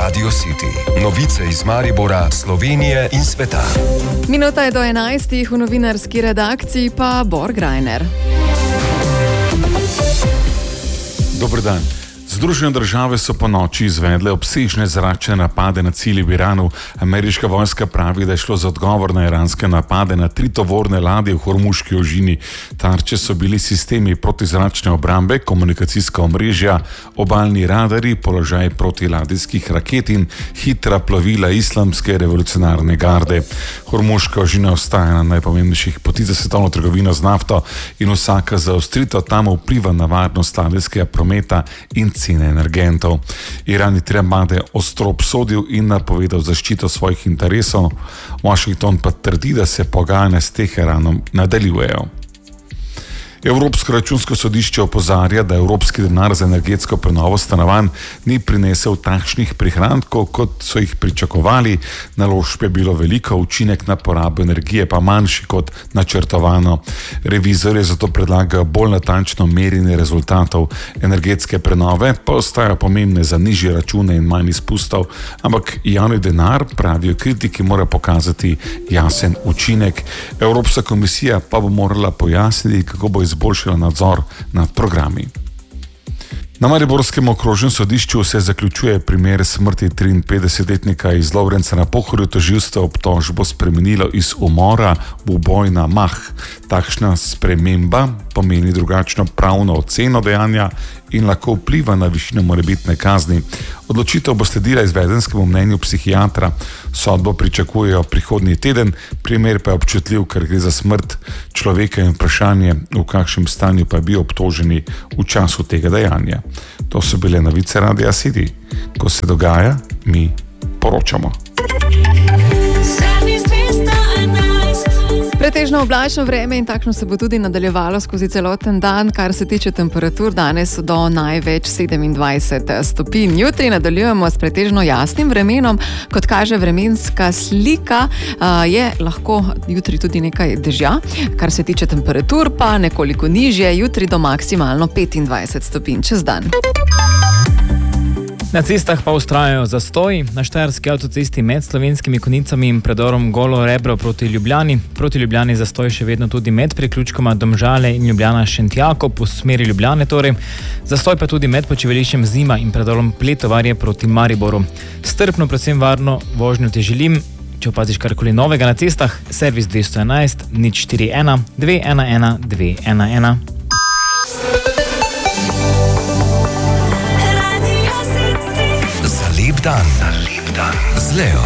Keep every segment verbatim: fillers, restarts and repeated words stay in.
Radio City. Novice iz Maribora, Slovenije in sveta. Minuta je do enajstih, v novinarski redakciji pa Bor Grajner. Dober dan. Združene države so po noči izvedle obsežne zračne napade na cilje v Iranu. Ameriška vojska pravi, da je šlo za odgovor na iranske napade na tri tovorne ladje v Hormuški ožini. Tarče so bili sistemi protizračne obrambe, komunikacijska omrežja, obalni radari, položaj protiladijskih raket in hitra plovila Islamske revolucionarne garde. Hormuška ožina ostaja na najpomembnejših poti za svetovno trgovino z nafto in vsaka zaostritev tam vpliva na varnost ladijskega prometa in cene energentov. Iran je te napade ostro obsodil in napovedal zaščito svojih interesov. Washington pa trdi, da se pogajanja s Teheranom nadaljujejo. Evropsko računsko sodišče opozarja, da evropski denar za energetsko prenovo stanovanj ni prinesel takšnih prihrankov, kot so jih pričakovali. Naložb je bilo veliko, učinek na porabo energije pa manjši kot načrtovano. Revizorji zato predlagajo bolj natančno merjenje rezultatov. Energetske prenove pa ostajajo pomembne za nižje račune in manj izpustov, ampak javni denar, pravijo kritiki, mora pokazati jasen učinek. Evropska komisija pa bo morala pojasniti, kako bo izboljšala nadzor nad programi. Na mariborskem okrožnem sodišču se zaključuje primer smrti triinpetdesetletnika iz Lovrenca na Pohorju. Tožilstvo obtožbo spremenilo iz umora v uboj na mah. Takšna sprememba pomeni drugačno pravno oceno dejanja in lahko vpliva na višino morebitne kazni. Odločitev bo sledila izvedenskemu mnenju psihiatra. Sodbo pričakujejo prihodnji teden, primer pa je občutljiv, ker gre za smrt človeka in vprašanje, v kakšnem stanju pa je bil obtoženi v času tega dejanja. To so bile novice Radia City. Ko se dogaja, mi poročamo. Pretežno oblačno vreme in takšno se bo tudi nadaljevalo skozi celoten dan, kar se tiče temperatur danes do največ sedemindvajset stopinj. Jutri nadaljujemo s pretežno jasnim vremenom, kot kaže vremenska slika, je lahko jutri tudi nekaj dežja, kar se tiče temperatur pa nekoliko nižje, jutri do maksimalno petindvajset stopinj čez dan. Na cestah pa vztrajajo zastoji. Na štajerski avtocesti med Slovenskimi Konjicami in predorom Golo Rebro proti Ljubljani. Proti Ljubljani zastoj še vedno tudi med priključkoma Domžale in Ljubljana Šentjakob v smeri Ljubljane torej. Zastoj pa tudi med počivališčem Zima in predorom Pletovarje proti Mariboru. Strpno, predvsem varno vožnjo ti želim. Če opaziš karkoli novega na cestah, servis dvesto enajst nič štiri ena dve ena ena dve ena ena. Lep dan. Lep dan. Z Leo.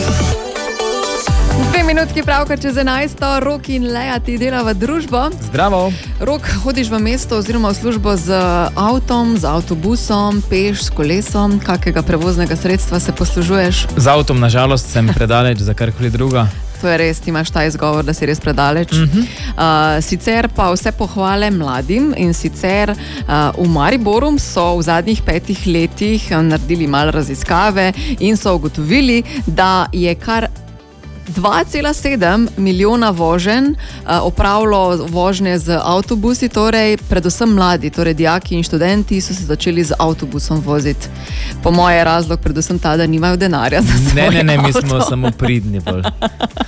Dve minutki pravkar čez enajsto, Rok in Lea ti delava družbo. Zdravo. Rok, hodiš v mesto oziroma v službo z avtom, z avtobusom, peš, s kolesom, kakega prevoznega sredstva se poslužuješ? Z avtom, nažalost, sem predaleč za karkoli druga. To je res, ti imaš ta izgovor, da si res predaleč. Uh-huh. Uh, sicer pa vse pohvale mladim in sicer uh, v Mariboru so v zadnjih petih letih naredili malo raziskave in so ugotovili, da je kar dva cela sedem milijona voženj uh, opravilo vožnje z avtobusi, torej predvsem mladi, torej dijaki in študenti so se začeli z avtobusom voziti. Po moje razlog predvsem ta, da nimajo denarja za svoj Ne, ne, ne, mi avto. smo samo pridni bolj.